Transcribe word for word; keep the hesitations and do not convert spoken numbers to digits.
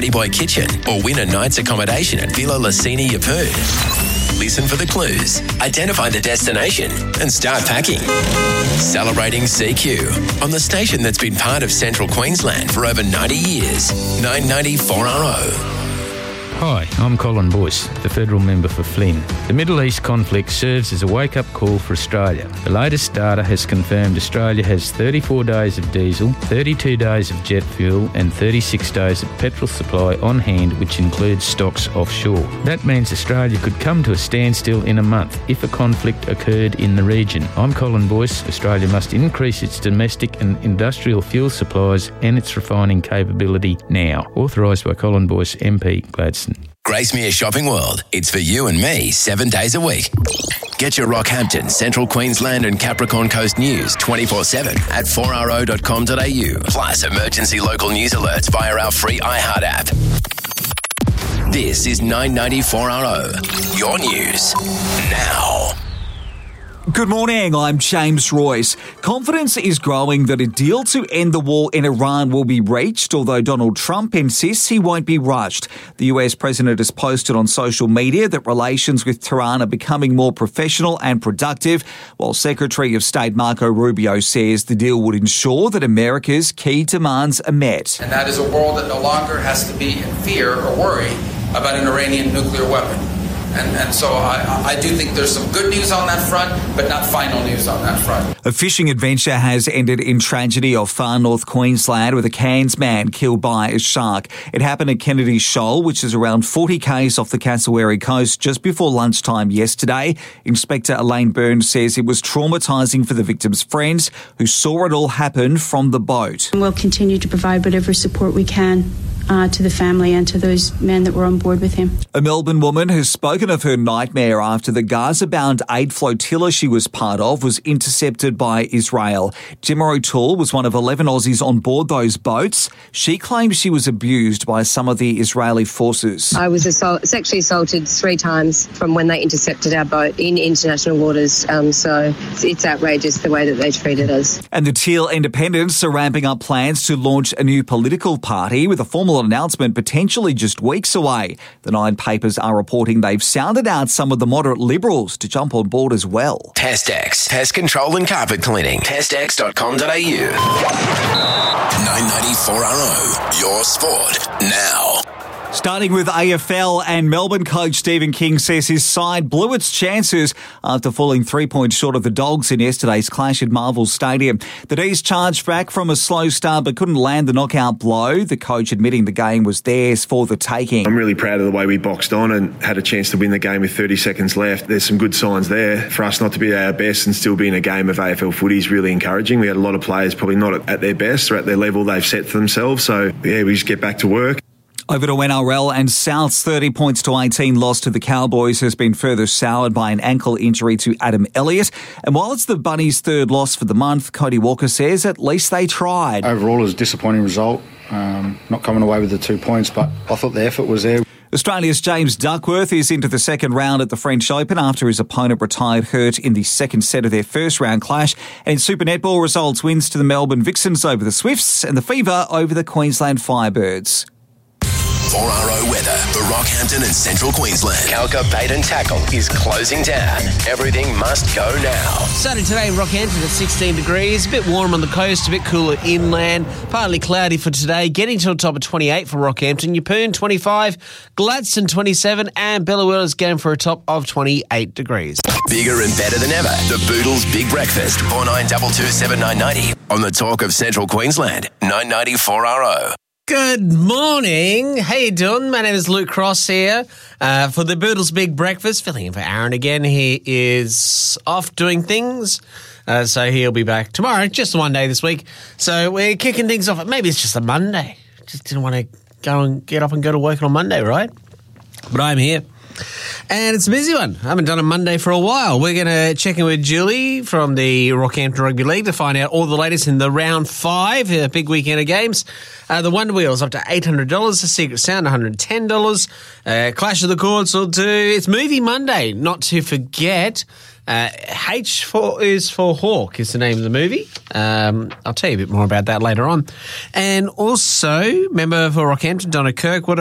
Boy Kitchen or win a night's accommodation at Villa Lucini Yeppoon. Listen for the clues, identify the destination and start packing. Celebrating C Q on the station that's been part of Central Queensland for over ninety years. nine ninety four R O. Hi, I'm Colin Boyce, the federal member for Flynn. The Middle East conflict serves as a wake-up call for Australia. The latest data has confirmed Australia has thirty-four days of diesel, thirty-two days of jet fuel and thirty-six days of petrol supply on hand, which includes stocks offshore. That means Australia could come to a standstill in a month if a conflict occurred in the region. I'm Colin Boyce. Australia must increase its domestic and industrial fuel supplies and its refining capability now. Authorised by Colin Boyce, M P, Gladstone. Gracemere Shopping World. It's for you and me seven days a week. Get your Rockhampton, Central Queensland and Capricorn Coast news twenty-four seven at four r o dot com dot a u. Plus emergency local news alerts via our free iHeart app. This is nine ninety-four R O. Your news now. Good morning, I'm James Royce. Confidence is growing that a deal to end the war in Iran will be reached, although Donald Trump insists he won't be rushed. The U S president has posted on social media that relations with Tehran are becoming more professional and productive, while Secretary of State Marco Rubio says the deal would ensure that America's key demands are met. And that is a world that no longer has to be in fear or worry about an Iranian nuclear weapon. And, and so I, I do think there's some good news on that front, but not final news on that front. A fishing adventure has ended in tragedy off far north Queensland with a Cairns man killed by a shark. It happened at Kennedy Shoal, which is around forty kays off the Cassowary coast, just before lunchtime yesterday. Inspector Elaine Burns says it was traumatising for the victim's friends who saw it all happen from the boat. We'll continue to provide whatever support we can Uh, to the family and to those men that were on board with him. A Melbourne woman has spoken of her nightmare after the Gaza-bound aid flotilla she was part of was intercepted by Israel. Gemma O'Toole was one of eleven Aussies on board those boats. She claims she was abused by some of the Israeli forces. I was assault- sexually assaulted three times from when they intercepted our boat in international waters, um, so it's, it's outrageous the way that they treated us. And the Teal Independents are ramping up plans to launch a new political party with a formal announcement potentially just weeks away. The Nine papers are reporting they've sounded out some of the moderate Liberals to jump on board as well. Testex, pest control and carpet cleaning. testex dot com dot a u. nine ninety-four R O, your sport now. Starting with A F L, and Melbourne coach Stephen King says his side blew its chances after falling three points short of the Dogs in yesterday's clash at Marvel Stadium. The D's charged back from a slow start but couldn't land the knockout blow, the coach admitting the game was theirs for the taking. I'm really proud of the way we boxed on and had a chance to win the game with thirty seconds left. There's some good signs there. For us not to be at our best and still be in a game of A F L footy is really encouraging. We had a lot of players probably not at their best or at their level they've set for themselves. So, yeah, we just get back to work. Over to N R L, and South's thirty points to eighteen loss to the Cowboys has been further soured by an ankle injury to Adam Elliott. And while it's the Bunnies' third loss for the month, Cody Walker says at least they tried. Overall, it was a disappointing result. Um, not coming away with the two points, but I thought the effort was there. Australia's James Duckworth is into the second round at the French Open after his opponent retired hurt in the second set of their first round clash. And in Super Netball results, wins to the Melbourne Vixens over the Swifts and the Fever over the Queensland Firebirds. four R O weather for Rockhampton and Central Queensland. Calca Bait and Tackle is closing down. Everything must go now. Starting today in Rockhampton at sixteen degrees, a bit warm on the coast, a bit cooler inland, partly cloudy for today, getting to a top of twenty-eight for Rockhampton, Yeppoon twenty-five, Gladstone twenty-seven, and Bellawilla is going for a top of twenty-eight degrees. Bigger and better than ever. The Boodles Big Breakfast, four nine two two seven nine nine zero on the Talk of Central Queensland, nine ninety-four R O. Good morning. How you doing? My name is Luke Cross here uh, for the Boodles Big Breakfast. Filling in for Aaron again. He is off doing things, uh, so he'll be back tomorrow. Just one day this week. So we're kicking things off. Maybe it's just a Monday. Just didn't want to go and get up and go to work on Monday, right? But I'm here. And it's a busy one. I haven't done a Monday for a while. We're going to check in with Julie from the Rockhampton Rugby League to find out all the latest in the round five, a big weekend of games. Uh, the Wonder Wheels up to eight hundred dollars, the Secret Sound one hundred ten dollars, uh, Clash of the Chords will do. It's Movie Monday, not to forget. Uh, H for is for Hawk is the name of the movie. Um, I'll tell you a bit more about that later on. And also, member for Rockhampton, Donna Kirk, what